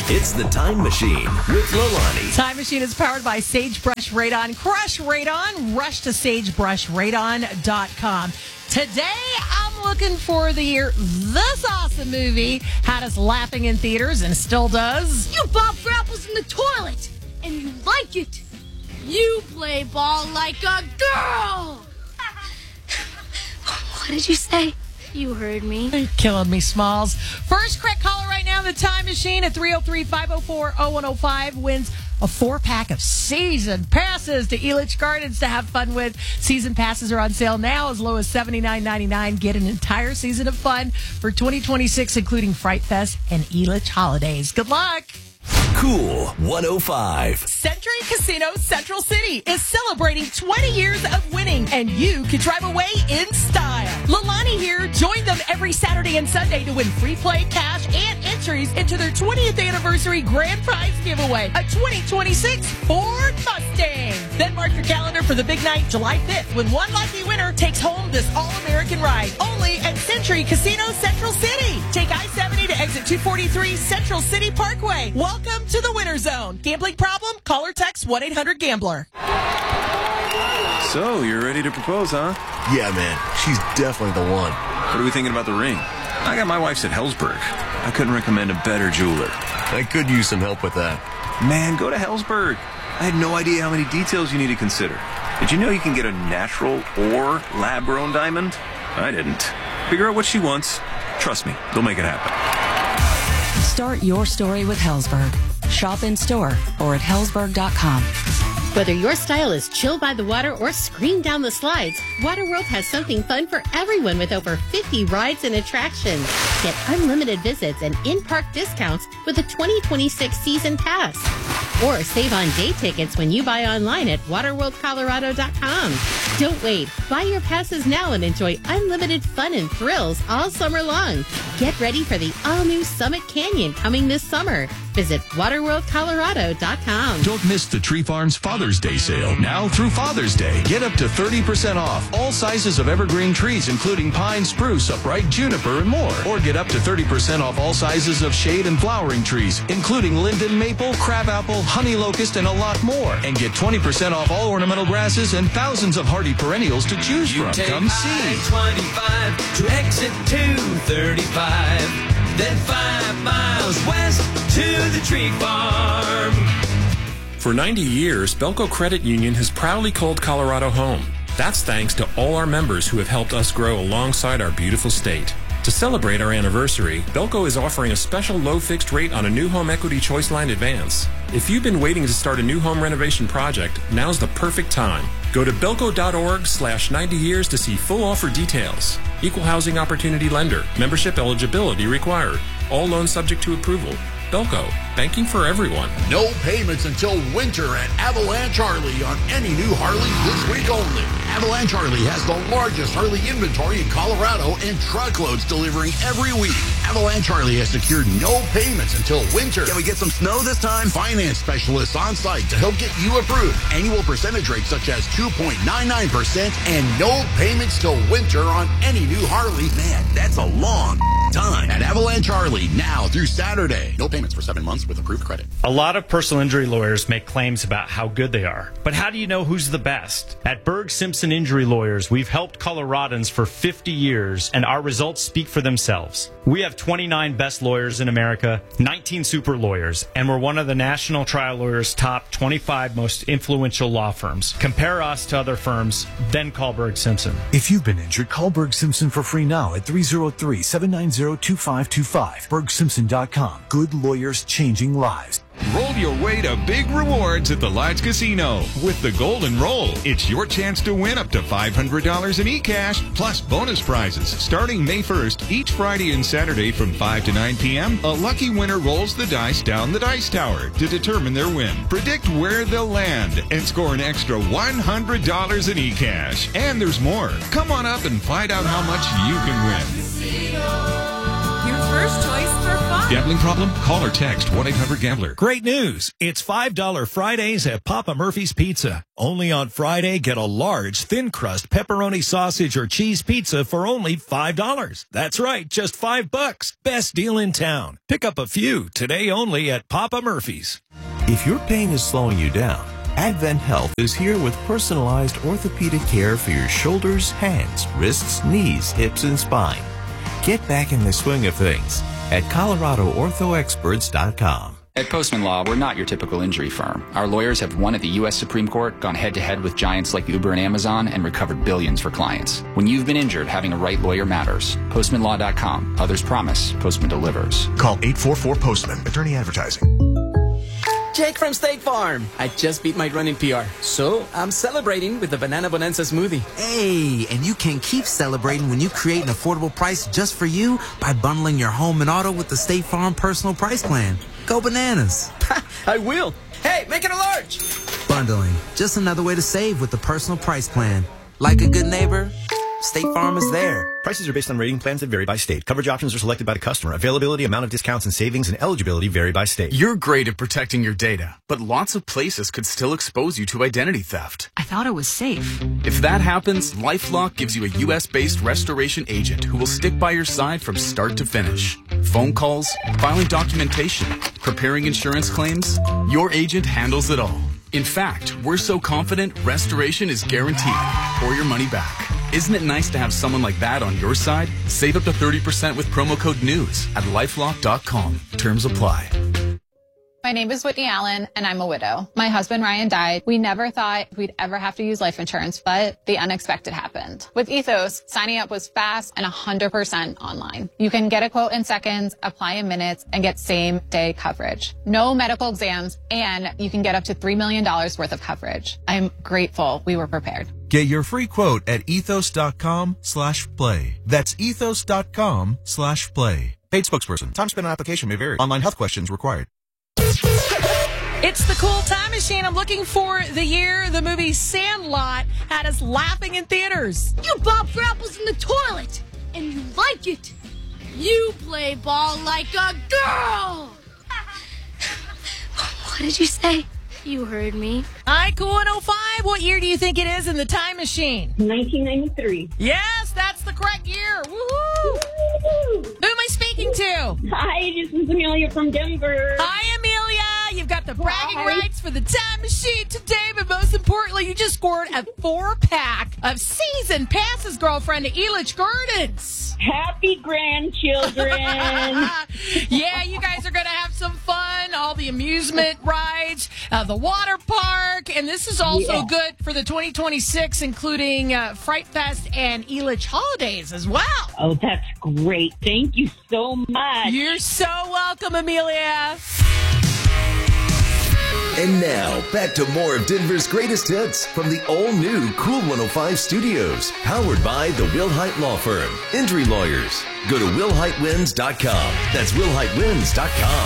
It's the Time Machine with Lolani. Time Machine is powered by Sagebrush Radon. Crush Radon. Rush to sagebrushradon.com. Today, I'm looking for the year this awesome movie had us laughing in theaters and still does. You bob for apples in the toilet, and you like it. You play ball like a girl. What did you say? You heard me. You're killing me, Smalls. First correct caller right now in the Time Machine at 303-504-0105 wins a 4-pack of season passes to Elitch Gardens to have fun with. Season passes are on sale now as low as $79.99. Get an entire season of fun for 2026, including Fright Fest and Elitch holidays. Good luck. Cool 105. Century Casino Central City is celebrating 20 years of winning, and you can drive away in style. Lolani here. Join them every Saturday and Sunday to win free play, cash, and entries into their 20th anniversary grand prize giveaway, a 2026 Ford Mustang. Then mark your calendar for the big night, July 5th, when one lucky winner takes home this all-American ride. Only at Century Casino Central City. Take I-70 to exit 243 Central City Parkway. Welcome to the Winter Zone. Gambling problem? Call or text 1-800-GAMBLER. So, you're ready to propose, huh? Yeah, man. She's definitely the one. What are we thinking about the ring? I got my wife's at Hellsberg. I couldn't recommend a better jeweler. I could use some help with that. Man, go to Hellsberg. I had no idea how many details you need to consider. Did you know you can get a natural or lab-grown diamond? I didn't. Figure out what she wants. Trust me, they'll make it happen. Start your story with Hellsberg. Shop in store or at hellsberg.com. Whether your style is chill by the water or scream down the slides, Waterworld has something fun for everyone with over 50 rides and attractions. Get unlimited visits and in-park discounts with a 2026 season pass. Or save on day tickets when you buy online at waterworldcolorado.com. Don't wait. Buy your passes now and enjoy unlimited fun and thrills all summer long. Get ready for the all-new Summit Canyon coming this summer. Visit waterworldcolorado.com. Don't miss the Tree Farms Father's Day sale. Now through Father's Day. Get up to 30% off all sizes of evergreen trees, including pine, spruce, upright, juniper, and more. Or get up to 30% off all sizes of shade and flowering trees, including linden, maple, crabapple, honey locust, and a lot more. And get 20% off all ornamental grasses and thousands of hardy perennials to choose from. Come see. 25 to exit 235. Then 5 miles west to the Tree Farm. For 90 years, Belco Credit Union has proudly called Colorado home. That's thanks to all our members who have helped us grow alongside our beautiful state. To celebrate our anniversary, Belco is offering a special low fixed rate on a new home equity choice line advance. If you've been waiting to start a new home renovation project, now's the perfect time. Go to belco.org/90 years to see full offer details. Equal housing opportunity lender. Membership eligibility required. All loans subject to approval. Belco, banking for everyone. No payments until winter at Avalanche Harley on any new Harley this week only. Avalanche Harley has the largest Harley inventory in Colorado and truckloads delivering every week. Avalanche Harley has secured no payments until winter. Can we get some snow this time? Finance specialists on site to help get you approved. Annual percentage rates such as 2.99% and no payments till winter on any new Harley. Man, that's a long time. At Avalanche Harley now through Saturday. No payments for 7 months with approved credit. A lot of personal injury lawyers make claims about how good they are. But how do you know who's the best? At Berg Simpson Injury Lawyers, we've helped Coloradans for 50 years, and our results speak for themselves. We have 29 best lawyers in America, 19 super lawyers, and we're one of the National Trial Lawyers' top 25 most influential law firms. Compare us to other firms, then call Berg Simpson. If you've been injured, call Berg Simpson for free now at 303-790-2525. BergSimpson.com. Good lawyers changing lives. Roll your way to big rewards at the Lodge Casino. With the Golden Roll, it's your chance to win up to $500 in eCash, plus bonus prizes. Starting May 1st, each Friday and Saturday from 5 to 9 p.m., a lucky winner rolls the dice down the dice tower to determine their win. Predict where they'll land and score an extra $100 in eCash. And there's more. Come on up and find out how much you can win. Your first choice for fun. Gambling problem? Call or text 1-800-GAMBLER. Great news. It's $5 Fridays at Papa Murphy's Pizza. Only on Friday, get a large, thin-crust pepperoni sausage or cheese pizza for only $5. That's right, just $5. Best deal in town. Pick up a few today only at Papa Murphy's. If your pain is slowing you down, Advent Health is here with personalized orthopedic care for your shoulders, hands, wrists, knees, hips, and spine. Get back in the swing of things at ColoradoOrthoExperts.com. At Postman Law, we're not your typical injury firm. Our lawyers have won at the U.S. Supreme Court, gone head-to-head with giants like Uber and Amazon, and recovered billions for clients. When you've been injured, having a right lawyer matters. PostmanLaw.com. Others promise. Postman delivers. Call 844-POSTMAN. Attorney Advertising. Jake from State Farm. I just beat my run in PR, so I'm celebrating with the Banana Bonanza smoothie. Hey, and you can keep celebrating when you create an affordable price just for you by bundling your home and auto with the State Farm Personal Price Plan. Go bananas. I will. Hey, make it a large. Bundling, just another way to save with the Personal Price Plan. Like a good neighbor, State Farm is there. Prices are based on rating plans that vary by state. Coverage options are selected by the customer. Availability, amount of discounts and savings, and eligibility vary by state. You're great at protecting your data, but lots of places could still expose you to identity theft. I thought it was safe. If that happens, LifeLock gives you a U.S.-based restoration agent who will stick by your side from start to finish. Phone calls, filing documentation, preparing insurance claims, your agent handles it all. In fact, we're so confident restoration is guaranteed or your money back. Isn't it nice to have someone like that on your side? Save up to 30% with promo code NEWS at LifeLock.com. Terms apply. My name is Whitney Allen, and I'm a widow. My husband, Ryan, died. We never thought we'd ever have to use life insurance, but the unexpected happened. With Ethos, signing up was fast and 100% online. You can get a quote in seconds, apply in minutes, and get same-day coverage. No medical exams, and you can get up to $3 million worth of coverage. I'm grateful we were prepared. Get your free quote at ethos.com/play. That's ethos.com/play. Paid spokesperson. Time spent on application may vary. Online health questions required. It's the Cool Time Machine. I'm looking for the year the movie Sandlot had us laughing in theaters. You pop for apples in the toilet, and you like it. You play ball like a girl. What did you say? You heard me. Hi, Cool 105. What year do you think it is in the Time Machine? 1993. Yes, that's the correct year. Woohoo! Who am I speaking to? Hi, this is Amelia from Denver. Hi, Amelia. You've got the bragging rights for the Time Machine today, but most importantly, you just scored a 4-pack of season passes, girlfriend, to Elitch Gardens. Happy grandchildren. Yeah, you guys are going to have some fun. All the amusement rides, the water park, and this is also good for the 2026, including Fright Fest and Elitch holidays as well. Oh, that's great. Thank you so much. You're so welcome, Amelia. And now, back to more of Denver's greatest hits from the all-new Cool 105 Studios. Powered by the Wilhite Law Firm. Injury lawyers. Go to WilhiteWins.com. That's WilhiteWins.com.